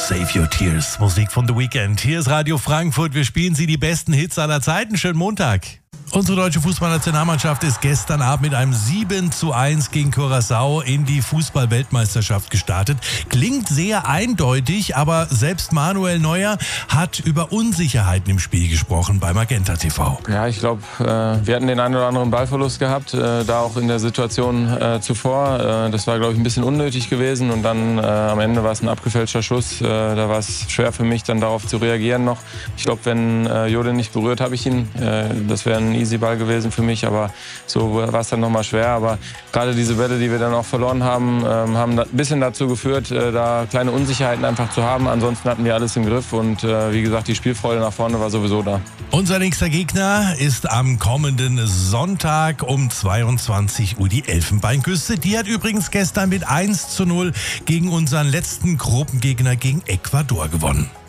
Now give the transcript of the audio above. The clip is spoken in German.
Save Your Tears, Musik von The Weeknd. Hier ist Radio Frankfurt, wir spielen Sie die besten Hits aller Zeiten. Schönen Montag. Unsere deutsche Fußballnationalmannschaft ist gestern Abend mit einem 7:1 gegen Curaçao in die Fußball-Weltmeisterschaft gestartet. Klingt sehr eindeutig, aber selbst Manuel Neuer hat über Unsicherheiten im Spiel gesprochen bei Magenta TV. Ja, ich glaube, wir hatten den einen oder anderen Ballverlust gehabt, da auch in der Situation zuvor. Das war, glaube ich, ein bisschen unnötig gewesen und dann am Ende war es ein abgefälschter Schuss. Da war es schwer für mich, dann darauf zu reagieren noch. Ich glaube, wenn Jode nicht berührt, habe ich ihn. Das wäre ein easy Ball gewesen für mich, aber so war es dann nochmal schwer. Aber gerade diese Bälle, die wir dann auch verloren haben, haben ein bisschen dazu geführt, da kleine Unsicherheiten einfach zu haben. Ansonsten hatten wir alles im Griff und wie gesagt, die Spielfreude nach vorne war sowieso da. Unser nächster Gegner ist am kommenden Sonntag um 22 Uhr die Elfenbeinküste. Die hat übrigens gestern mit 1:0 gegen unseren letzten Gruppengegner gegen Ecuador gewonnen.